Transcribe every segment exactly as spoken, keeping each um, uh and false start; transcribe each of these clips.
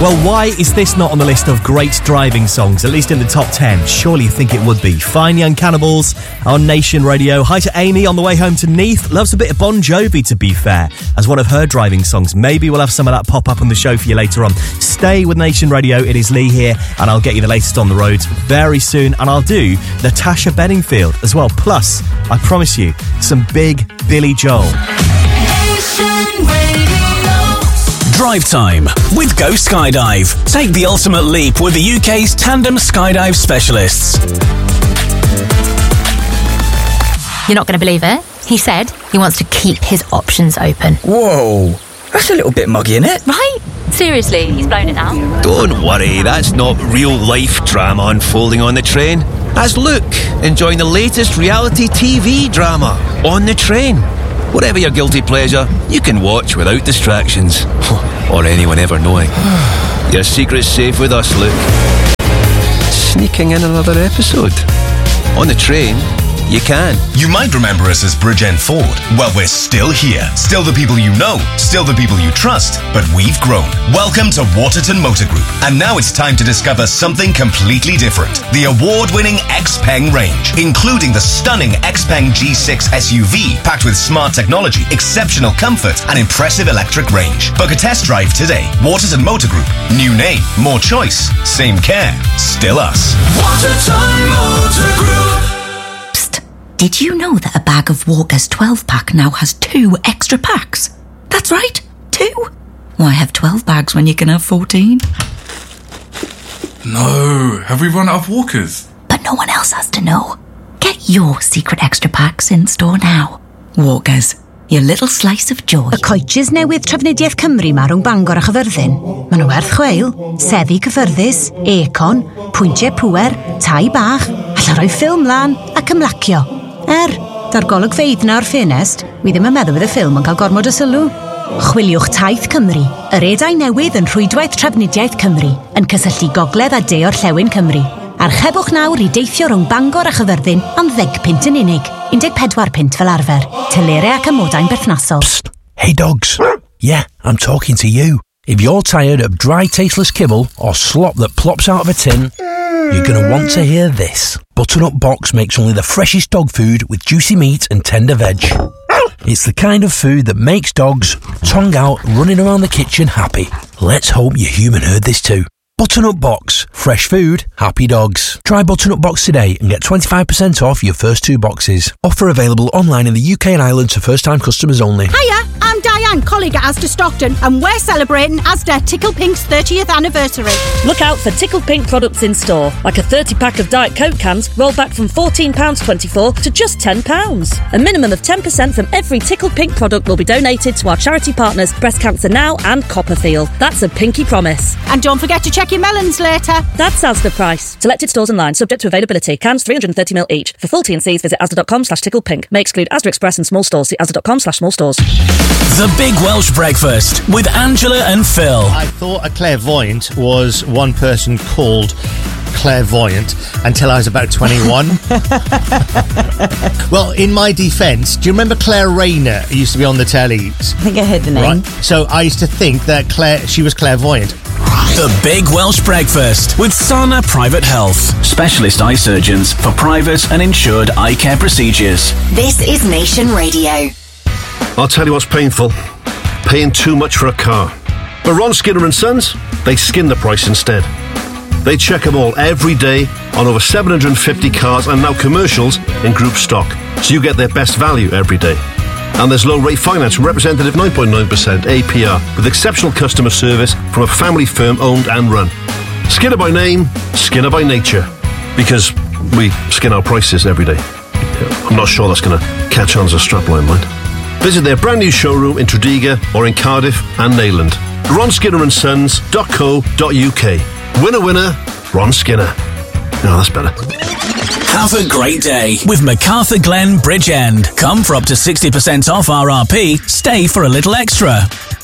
Well, why is this not on the list of great driving songs, at least in the top ten? Surely you think it would be. Fine Young Cannibals on Nation Radio. Hi to Amy on the way home to Neath. Loves a bit of Bon Jovi, to be fair, as one of her driving songs. Maybe we'll have some of that pop up on the show for you later on. Stay with Nation Radio. It is Lee here, and I'll get you the latest on the roads very soon. And I'll do Natasha Bedingfield as well. Plus, I promise you, some big Billy Joel. Nation Radio. Drive time with Go Skydive. Take the ultimate leap with the U K's tandem skydive specialists. You're not going to believe it. He said he wants to keep his options open. Whoa, that's a little bit muggy, isn't it? Right? Seriously, he's blown it now. Don't worry, that's not real-life drama unfolding on the train. That's Luke enjoying the latest reality T V drama on the train. Whatever your guilty pleasure, you can watch without distractions. Or anyone ever knowing. Your secret's safe with us, Luke. Sneaking in another episode. On the train, you can. You might remember us as Bridgend Ford. Well, we're still here. Still the people you know. Still the people you trust. But we've grown. Welcome to Waterton Motor Group. And now it's time to discover something completely different. The award-winning Xpeng range, including the stunning Xpeng G six S U V, packed with smart technology, exceptional comfort, and impressive electric range. Book a test drive today. Waterton Motor Group. New name, more choice, same care. Still us. Waterton Motor Group. Did you know that a bag of Walker's twelve pack now has two extra packs? That's right, two. Why have twelve bags when you can have fourteen? No, have we run out of Walkers? But no one else has to know. Get your secret extra packs in store now. Walkers, your little slice of joy. Y coaches newydd Trafnidiaeth Cymru ma rhwng Bangor a Chyfyrddin. Maen nhw werth chweil, seddi cyffyrddus, econ, pwyntiau pŵer, tai bach, alla rhoi ffilm lan ac ymlacio. Er, da'r golygfeydd na o'r ffenest, wi ddim yn meddwl bydd y ffilm yn cael gormod o sylw. Chwiliwch Taith Cymru, yr edau newydd yn Rhwydwaith Trafnidiaeth Cymru, yn cysylltu gogledd a de Orllewin Cymru. Archebwch nawr i deithio rhwng Bangor a Chyfyrddin am ddeg pint yn unig, un deg pedwar pint fel arfer. Telere ac amodau'n berthnasol. Psst, hey dogs. Yeah, I'm talking to you. If you're tired of dry, tasteless kibble or slop that plops out of a tin, you're going to want to hear this. Butternut Box makes only the freshest dog food with juicy meat and tender veg. It's the kind of food that makes dogs, tongue out, running around the kitchen happy. Let's hope your human heard this too. Butternut Box. Fresh food, happy dogs. Try Butternut Box today and get twenty-five percent off your first two boxes. Offer available online in the U K and Ireland to first-time customers only. Hiya, I'm Diane, colleague at Asda Stockton, and we're celebrating Asda Tickle Pink's thirtieth anniversary. Look out for Tickle Pink products in store, like a thirty pack of Diet Coke cans rolled back from fourteen pounds twenty-four to just ten pounds. A minimum of ten percent from every Tickle Pink product will be donated to our charity partners Breast Cancer Now and Copperfield. That's a pinky promise. And don't forget to check your melons later. That's Asda price. Selected stores online, subject to availability. Cans three hundred thirty milliliters each. For full T and C's, visit asda.com slash ticklepink. May exclude Asda Express and small stores. See asda.com slash small stores. The Big Welsh Breakfast with Angela and Phil. I thought a clairvoyant was one person called clairvoyant until I was about twenty-one. Well, in my defence, do you remember Claire Rayner? Who used to be on the telly. I think I heard the name. Right. So I used to think that Claire, she was clairvoyant. The Big Welsh Breakfast with Sana Private Health. Specialist eye surgeons for private and insured eye care procedures. This is Nation Radio. I'll tell you what's painful. Paying too much for a car. But Ron Skinner and Sons, they skin the price instead. They check them all every day on over seven hundred fifty cars and now commercials in group stock. So you get their best value every day. And there's low rate finance from representative nine point nine percent A P R with exceptional customer service from a family firm owned and run. Skinner by name, Skinner by nature. Because we skin our prices every day. I'm not sure that's going to catch on as a strapline, mind. Visit their brand new showroom in Tredegar or in Cardiff and Neyland. ron skinner and sons dot co dot uk. Winner, winner, Ron Skinner. No, that's better. Have a great day with MacArthur Glen Bridgend. Come for up to sixty percent off R R P. Stay for a little extra.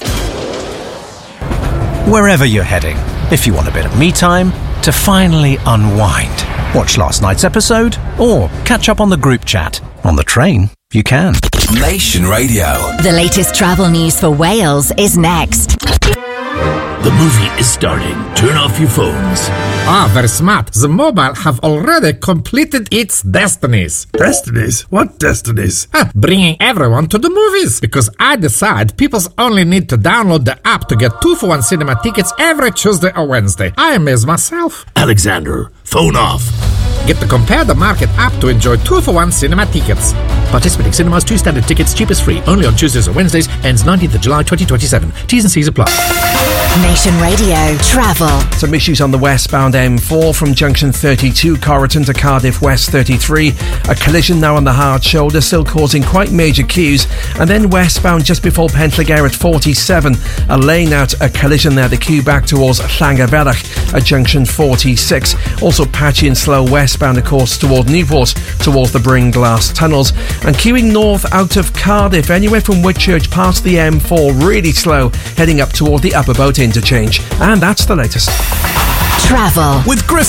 Wherever you're heading, if you want a bit of me time to finally unwind, watch last night's episode or catch up on the group chat. On the train, you can. Nation Radio. The latest travel news for Wales is next. The movie is starting. Turn off your phones. Ah, very smart. The mobile have already completed its destinies. Destinies? What destinies? Ah, bringing everyone to the movies. Because I decide people only need to download the app to get two for one cinema tickets every Tuesday or Wednesday. I amaze myself. Alexander, phone off. Get the Compare the Market app to enjoy two for one cinema tickets. Participating cinemas, two standard tickets, cheapest free. Only on Tuesdays or Wednesdays. Ends nineteenth of July twenty twenty-seven. T's and C's apply. Nation Radio Travel. Some issues on the westbound M four from junction thirty-two Corriton to Cardiff West thirty-three. A collision now on the hard shoulder, still causing quite major queues. And then westbound just before Pentlager at forty-seven. A lane out, a collision there, the queue back towards Llangaverach at junction forty-six. Also patchy and slow westbound, of course, toward Newport, towards the Bringlass tunnels. And queuing north out of Cardiff, anywhere from Whitchurch past the M four, really slow, heading up toward the Upper Boat interchange. And that's the latest. Travel with Griffin.